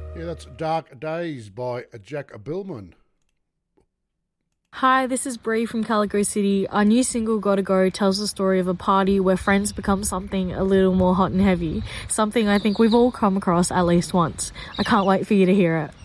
Yeah, that's Dark Days by Jack Billman. Hi, this is Bree from Calico City. Our new single, Gotta Go, tells the story of a party where friends become something a little more hot and heavy. Something I think we've all come across at least once. I can't wait for you to hear it.